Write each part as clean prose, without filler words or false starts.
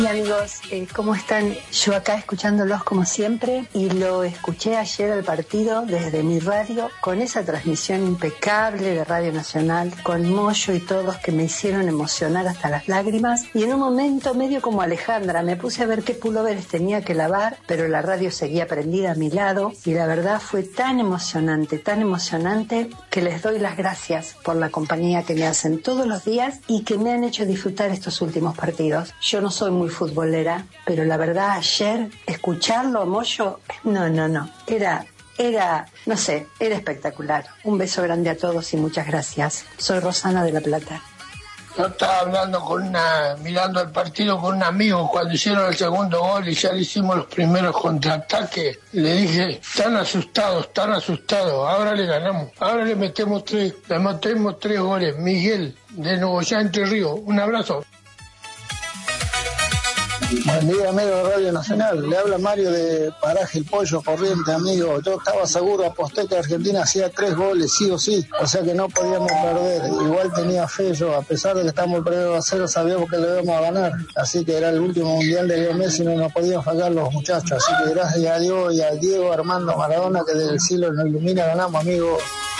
Y amigos, ¿cómo están? Yo acá escuchándolos como siempre, y lo escuché ayer al partido desde mi radio con esa transmisión impecable de Radio Nacional, con Moyo y todos que me hicieron emocionar hasta las lágrimas, y en un momento medio como Alejandra me puse a ver qué pulóveres tenía que lavar, pero la radio seguía prendida a mi lado y la verdad fue tan emocionante que les doy las gracias por la compañía que me hacen todos los días y que me han hecho disfrutar estos últimos partidos. Yo no soy muy futbolera, pero la verdad ayer escucharlo a Moyo, no, era, no sé, era espectacular. Un beso grande a todos y muchas gracias. Soy Rosana de La Plata. Yo estaba hablando mirando el partido con un amigo cuando hicieron el segundo gol y ya le hicimos los primeros contraataques. Le dije, están asustados, ahora le ganamos, ahora le metemos tres goles. Miguel, de Nogoyá, Entre Ríos, un abrazo. Buen día, amigo de Radio Nacional. Le habla Mario de Paraje El Pollo, Corriente, amigo. Yo estaba seguro, aposté que Argentina hacía 3 goles, sí o sí. O sea que no podíamos perder. Igual tenía fe yo, a pesar de que estamos perdiendo a 0, sabíamos que le íbamos a ganar. Así que era el último mundial de Leo Messi, no nos podían fallar los muchachos. Así que gracias a Dios y a Diego Armando Maradona, que desde el cielo nos ilumina, ganamos, amigo.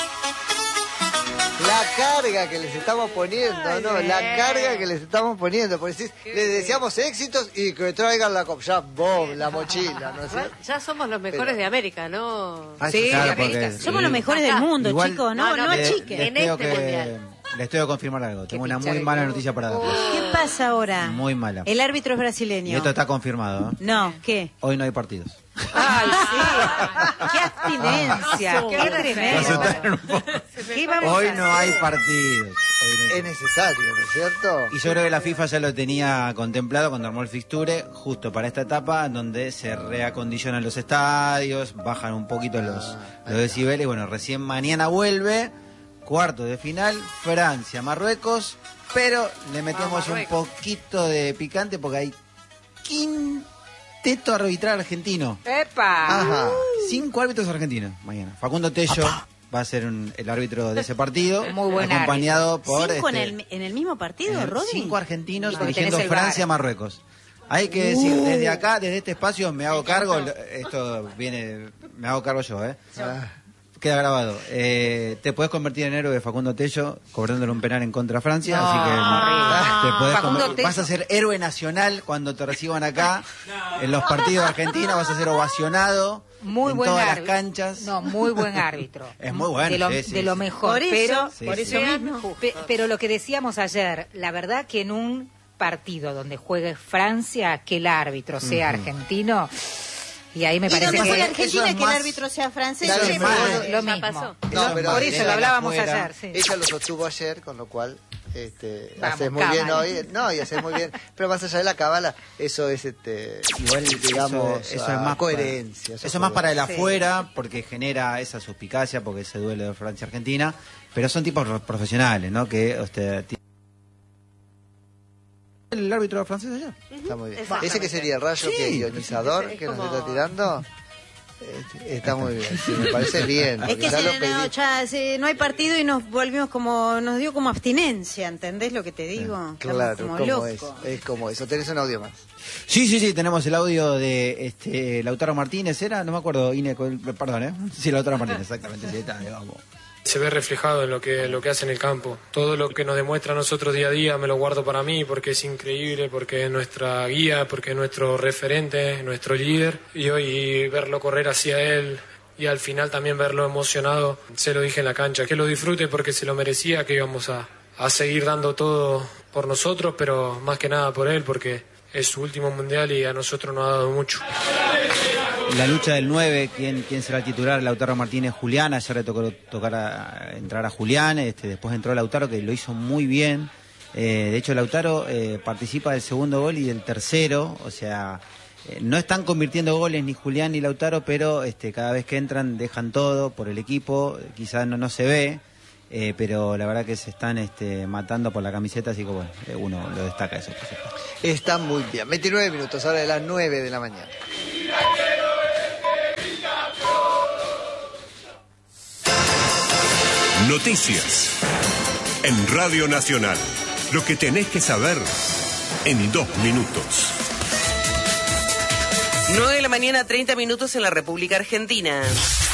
La carga que les estamos poniendo, ¿no? La carga que les estamos poniendo. Por decir, les deseamos éxitos y que traigan la copa. Ya, Bob, la mochila, ¿no es cierto? Ya somos los mejores de América, ¿no? Sí, claro, porque somos los mejores del mundo, igual, chicos, no achiquen. En este mundial. Les tengo que confirmar algo. Tengo una muy mala noticia para darles. ¿Qué pasa ahora? Muy mala. El árbitro es Y brasileño. esto está confirmado, ¿eh? No, ¿qué? Hoy no hay partidos. ¡Ay, sí! ¡Qué abstinencia! ¡Qué tremendo! Hoy no hay partidos. Es necesario, ¿no es cierto? Y yo creo que la FIFA ya lo tenía contemplado cuando armó el fixture, justo para esta etapa, donde se reacondicionan los estadios, bajan un poquito los decibeles. Bueno, recién mañana vuelve, cuarto de final, Francia, Marruecos, pero le metemos un poquito de picante porque hay quinteto arbitral argentino. ¡Epa! Ajá. 5 árbitros argentinos mañana. Facundo Tello va a ser el árbitro de ese partido. Muy buen acompañado árbitro. por... ¿5 en el mismo partido, Rodri? 5 argentinos No, dirigiendo tenés el Francia-Marruecos. Hay que decir, desde acá, desde este espacio, me hago cargo. Me hago cargo yo, Queda grabado. Te puedes convertir en héroe de Facundo Tello cobrándole un penal en contra Francia, así que te podés vas a ser héroe nacional cuando te reciban acá en los partidos de Argentina, vas a ser ovacionado muy en buen todas árbitro. las canchas. No, muy buen árbitro. Es muy bueno. De lo mejor. Por eso mismo. Pero lo que decíamos ayer, la verdad que en un partido donde juegue Francia, que el árbitro sea argentino... Y ahí me parece donde juega que Argentina, que el árbitro sea francés. lo mismo. No, pero por eso lo hablábamos ayer. Sí. Ella lo sostuvo ayer, con lo cual Vamos, haces muy bien hoy. No, y haces muy bien. Pero más allá de la cábala, eso es igual, digamos, eso es más coherencia. Eso es más para el afuera, porque genera esa suspicacia, porque ese duelo de Francia-Argentina. Pero son tipos profesionales, ¿no? Que el árbitro francés allá. Está muy bien. Ese que sería el rayo que ionizador que nos está tirando. Está muy bien, sí, me parece bien. Es que no hay partido y nos dio como abstinencia, ¿entendés lo que te digo? Claro, como es como eso. ¿Tenés un audio más? Sí, tenemos el audio de Lautaro Martínez, ¿era? No me acuerdo, perdón, Sí, Lautaro Martínez, exactamente, sí, está, vamos. Se ve reflejado en lo que hace en el campo. Todo lo que nos demuestra a nosotros día a día me lo guardo para mí porque es increíble, porque es nuestra guía, porque es nuestro referente, nuestro líder. Y hoy verlo correr hacia él y al final también verlo emocionado, se lo dije en la cancha, que lo disfrute porque se lo merecía, que íbamos a seguir dando todo por nosotros, pero más que nada por él porque es su último mundial y a nosotros nos ha dado mucho. La lucha del 9, ¿quién será el titular? Lautaro Martínez, Julián. Ayer le tocó entrar a Julián, después entró Lautaro, que lo hizo muy bien. De hecho, Lautaro participa del segundo gol y del tercero, o sea, no están convirtiendo goles ni Julián ni Lautaro, pero cada vez que entran dejan todo por el equipo, quizás no se ve, pero la verdad que se están matando por la camiseta, así que bueno, uno lo destaca eso. Está muy bien. 29 minutos, ahora de las 9 de la mañana. Noticias en Radio Nacional. Lo que tenés que saber en 2 minutos. mañana, 30 minutos en la República Argentina.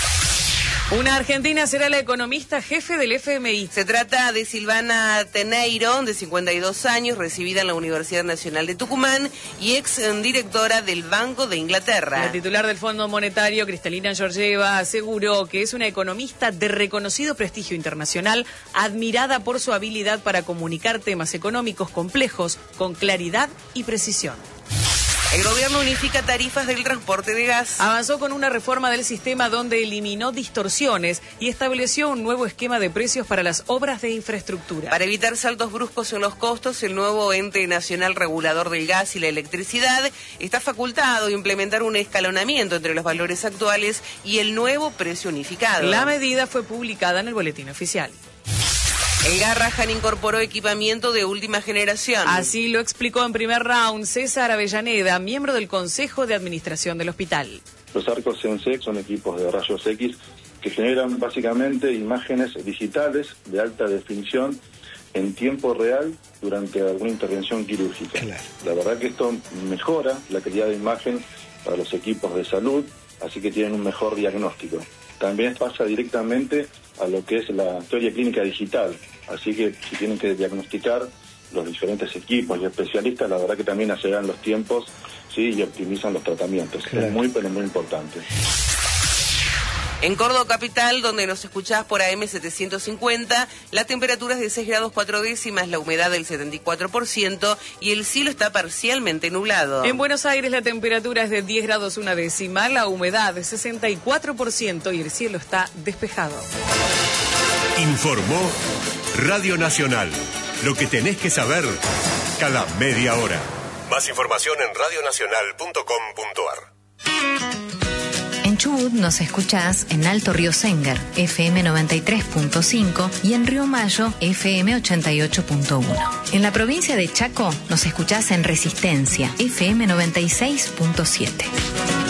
Una argentina será la economista jefe del FMI. Se trata de Silvana Teneiro, de 52 años, recibida en la Universidad Nacional de Tucumán y ex directora del Banco de Inglaterra. La titular del Fondo Monetario, Kristalina Georgieva, aseguró que es una economista de reconocido prestigio internacional, admirada por su habilidad para comunicar temas económicos complejos con claridad y precisión. El gobierno unifica tarifas del transporte de gas. Avanzó con una reforma del sistema donde eliminó distorsiones y estableció un nuevo esquema de precios para las obras de infraestructura. Para evitar saltos bruscos en los costos, el nuevo ente nacional regulador del gas y la electricidad está facultado a implementar un escalonamiento entre los valores actuales y el nuevo precio unificado. La medida fue publicada en el boletín oficial. El Garrahan incorporó equipamiento de última generación. Así lo explicó en primer round César Avellaneda, miembro del Consejo de Administración del hospital. Los arcos Sensec son equipos de rayos X que generan básicamente imágenes digitales de alta definición en tiempo real durante alguna intervención quirúrgica. Claro. La verdad que esto mejora la calidad de imagen para los equipos de salud, así que tienen un mejor diagnóstico. También pasa directamente a lo que es la historia clínica digital, así que si tienen que diagnosticar los diferentes equipos y especialistas, la verdad que también aceleran los tiempos, sí, y optimizan los tratamientos. Claro. Es muy, pero muy importante. En Córdoba capital, donde nos escuchás por AM 750, la temperatura es de 6 grados 4 décimas, la humedad del 74% y el cielo está parcialmente nublado. En Buenos Aires la temperatura es de 10 grados 1 décima, la humedad de 64% y el cielo está despejado. Informó Radio Nacional. Lo que tenés que saber cada media hora. Más información en radionacional.com.ar. En Chubut nos escuchás en Alto Río Sengar, FM 93.5 y en Río Mayo, FM 88.1. En la provincia de Chaco nos escuchás en Resistencia, FM 96.7.